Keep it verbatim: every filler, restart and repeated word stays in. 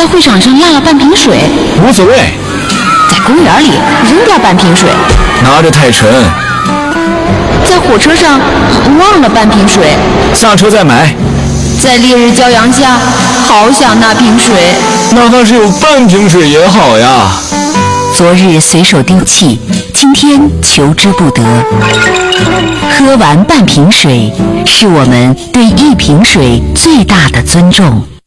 会场上落了半瓶水， 无所谓。 在公园里扔掉半瓶水， 拿着太沉。 在火车上忘了半瓶水， 下车再买。 在烈日骄阳下，好想那瓶水， 哪怕是有半瓶水也好呀。 昨日随手丢弃，今天求之不得。喝完半瓶水，是我们对一瓶水最大的尊重。